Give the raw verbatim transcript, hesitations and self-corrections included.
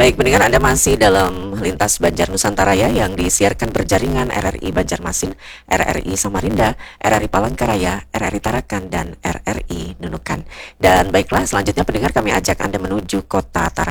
Baik, pendengar Anda masih dalam Lintas Banjar Nusantara ya, yang disiarkan berjaringan R R I Banjarmasin, R R I Samarinda, R R I Palangkaraya, R R I Tarakan, dan R R I Nunukan. Dan baiklah, selanjutnya pendengar kami ajak Anda menuju kota Tarakan.